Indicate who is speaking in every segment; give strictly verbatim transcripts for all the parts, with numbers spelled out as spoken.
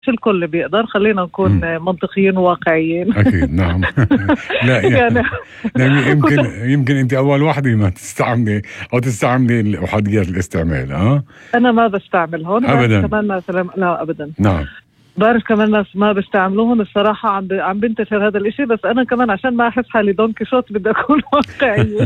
Speaker 1: شو الكل بيقدر، خلينا نكون م. منطقيين وواقعيين.
Speaker 2: أكيد نعم. لا يعني لا يمكن يمكن أنت أول واحدة ما تستعملي أو تستعملي أحاديات الاستعمال. أه
Speaker 1: أنا ما بستعملهم
Speaker 2: أبدا.
Speaker 1: كمان مثلا لا أبدا.
Speaker 2: نعم.
Speaker 1: بعرف كمان ناس ما بستعملوهم الصراحة، عم ب... عم بنتشر هذا الاشي، بس أنا كمان عشان ما أحس حالي دون كيشوت بدي أكون واقعية.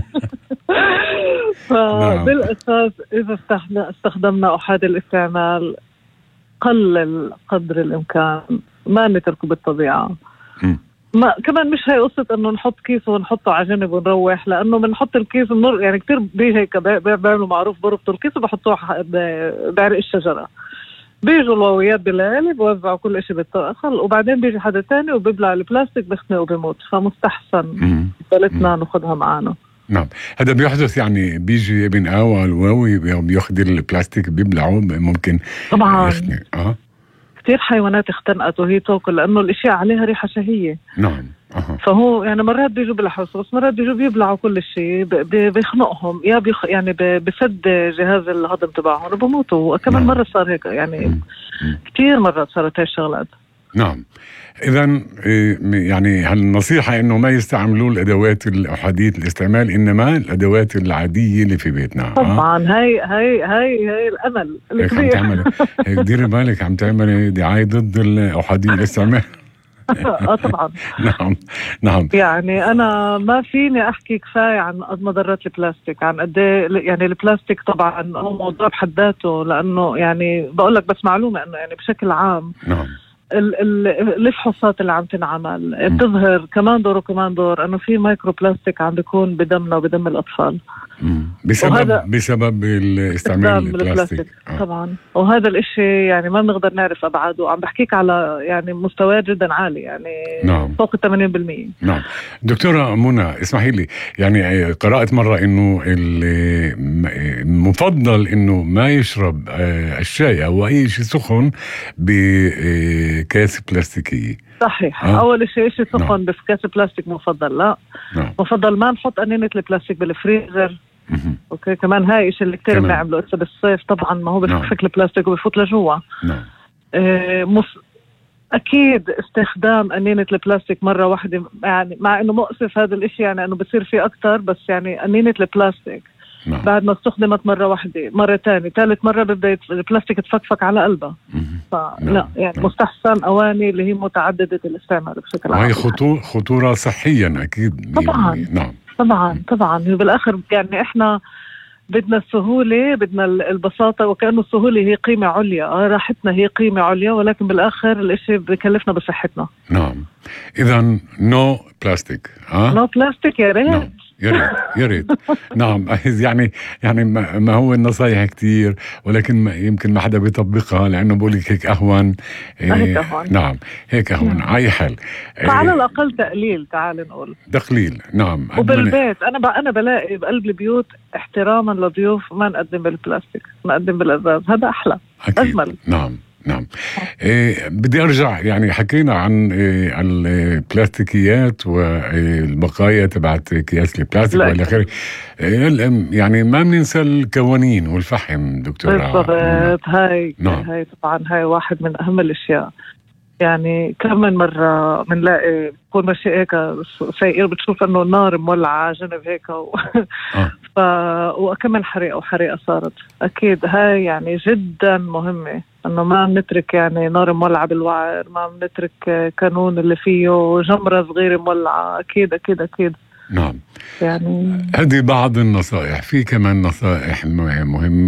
Speaker 1: فبالأساس إذا استخدمنا أحادي الاستعمال قلل قدر الإمكان، ما نتركه بالطبيعة. ما كمان مش هي قصة إنه نحط كيس ونحطه على جنب ونروح، لأنه بنحط الكيس النور يعني كتير بيجي هيك بيعملوا معروف بربطوا الكيس وبحطوه بعرق الشجرة، بيجوا الواويات بالليل بوزعوا كل إشي بالطاقة، وبعدين بيجي حدا تاني وبيبلع البلاستيك بيخنق وبيموت. فمستحسن ثالثنا ناخدها معانا.
Speaker 2: نعم. هذا بيحدث يعني بيجي ابن آوى الواوي بياخد البلاستيك بيبلعه ممكن
Speaker 1: طبعا
Speaker 2: يخنق. اه
Speaker 1: كثير حيوانات اختنقت وهي تاكل لانه الاشياء عليها ريحه شهيه.
Speaker 2: نعم. أه.
Speaker 1: فهو يعني مرات بيجوا بالحصص بس مرات بيجوا بيبلعوا كل شيء، بيخنقهم يا بيخ يعني بسد جهاز الهضم تبعهم وبموتوا. كمان نعم. مره صار هيك يعني كثير مرات صارت هاي الشغلات.
Speaker 2: نعم. إذن يعني هالنصيحة إنه ما يستعملوا الأدوات الأحادية الاستعمال، إنما الأدوات العادية اللي في بيتنا.
Speaker 1: طبعا آه؟ هاي هاي هاي هاي الأمل
Speaker 2: الكبير. عم تعمل هيك ديري بالك عم تعمل دعاية ضد الأحادية الاستعمال.
Speaker 1: اه طبعا.
Speaker 2: نعم نعم.
Speaker 1: يعني انا ما فيني احكي كفايه عن مضرات البلاستيك، عن قد يعني البلاستيك طبعا هو موضوع بحد لانه يعني بقول لك بس معلومه انه يعني بشكل عام
Speaker 2: نعم
Speaker 1: الفحوصات اللي عم تنعمل بتظهر كمان دور وكمان دور انه في مايكرو بلاستيك عم بيكون بدمنا وبدم الاطفال
Speaker 2: بسبب بسبب الاستعمال البلاستيك.
Speaker 1: آه. طبعا. وهذا الاشي يعني ما بنقدر نعرف ابعاده، وعم بحكيك على يعني مستويات جدا عالي يعني
Speaker 2: نعم.
Speaker 1: فوق ال ثمانين بالمئة.
Speaker 2: نعم. دكتورة منى اسمحي لي، يعني قرأت مرة انه المفضل انه ما يشرب الشاي او اي شيء سخن بكاس بلاستيكية.
Speaker 1: صحيح. آه. اول شيء شيء سخن نعم. بس كاس بلاستيك مفضل لا.
Speaker 2: نعم.
Speaker 1: مفضل ما نحط قنينة البلاستيك بالفريزر.
Speaker 2: مم.
Speaker 1: اوكي كمان هاي الشيء اللي كتير بنعمله هسه بالصيف طبعا، ما هو بفك نعم. البلاستيك وبفوت لجوا.
Speaker 2: نعم.
Speaker 1: آه مص... اكيد استخدام قنينة البلاستيك مرة واحدة يعني، مع انه مؤسف هذا الاشي يعني انه بصير فيه اكتر، بس يعني قنينة البلاستيك نعم. بعد ما استخدمت مرة واحدة مرة تاني ثالث مرة ببدأ البلاستيك تفكفك على قلبها. فلا نعم. يعني نعم. مستحسن أواني اللي هي متعددة الاستعمال بشكل عام.
Speaker 2: وهي خطو... خطورة صحيا أكيد.
Speaker 1: طبعا.
Speaker 2: نعم.
Speaker 1: طبعا طبعا. بالآخر يعني إحنا بدنا السهولة، بدنا البساطة، وكأنه السهولة هي قيمة عليا، راحتنا هي قيمة عليا، ولكن بالآخر الاشي بكلفنا بصحتنا.
Speaker 2: نعم. إذن نو بلاستيك. ها؟
Speaker 1: نو بلاستيك يا ريت.
Speaker 2: نعم. يا ريت يا ريت. نعم. يعني يعني ما هو النصايح كتير، ولكن ما يمكن ما حدا بيطبقها لأنه بقول لك هيك أهون.
Speaker 1: هيك أهون.
Speaker 2: نعم هيك أهون. أي حل.
Speaker 1: فعلى الأقل تقليل، تعال نقول
Speaker 2: تقليل. نعم.
Speaker 1: وبالبيت أنا ب... أنا بلاقي بقلب البيوت احتراما للضيوف ما نقدم بالبلاستيك، نقدم بالأزاز، هذا أحلى.
Speaker 2: أكيد. أجمل. نعم نعم. إيه بدي أرجع، يعني حكينا عن إيه البلاستيكيات والبقايا تبعت أكياس البلاستيك والى آخره. إيه يعني ما بننسى الكوانين والفحم دكتورة.
Speaker 1: بالضبط. هاي
Speaker 2: نعم.
Speaker 1: هاي طبعا هاي واحد من أهم الأشياء. يعني كم من مرة بنلاقي بكون ماشي هيك سيئر بتشوف انه النار مولعة جنب هيك و...
Speaker 2: آه.
Speaker 1: ف... وكمان حريقة وحريقة صارت. أكيد هاي يعني جدا مهمة انه ما بنترك يعني نار مولعة بالوعر، ما بنترك كانون اللي فيه جمرة صغيرة مولعة. أكيد أكيد أكيد.
Speaker 2: نعم.
Speaker 1: يعني
Speaker 2: هذه بعض النصائح. في كمان نصائح مهمة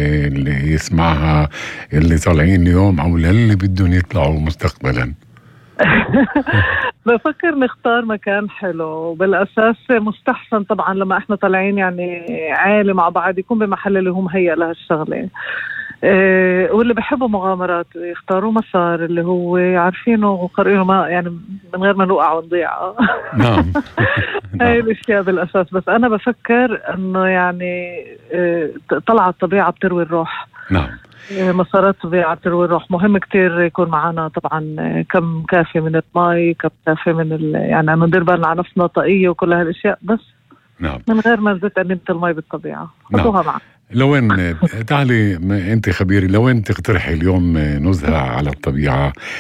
Speaker 2: اللي يسمعها اللي طالعين اليوم أو اللي بدهم يطلعوا مستقبلا.
Speaker 1: بفكر نختار مكان حلو. بالأساس مستحسن طبعا لما احنا طالعين يعني عائلة مع بعض يكون بمحل اللي هم هيئ لها الشغلة. إيه واللي بحبوا مغامرات يختاروا مسار اللي هو عارفينه وقارئينه، ما يعني من غير ما نوقع ونضيع.
Speaker 2: نعم.
Speaker 1: هاي الاشياء بالاساس. بس انا بفكر انه يعني إيه طلع الطبيعه بتروي الروح.
Speaker 2: نعم.
Speaker 1: إيه مسارات طبيعه بتروي الروح. مهم كتير يكون معنا طبعا كم كافي من المي، كم كافي من ال... يعني انه ندير بالنا على نفسنا طاقيه وكل هالاشياء، بس
Speaker 2: نعم.
Speaker 1: من غير ما نزيد قنينة المي بالطبيعه. خذوها
Speaker 2: نعم.
Speaker 1: معنا.
Speaker 2: لوين تعالي انت خبيري، لوين تقترحي اليوم نزهة على الطبيعة؟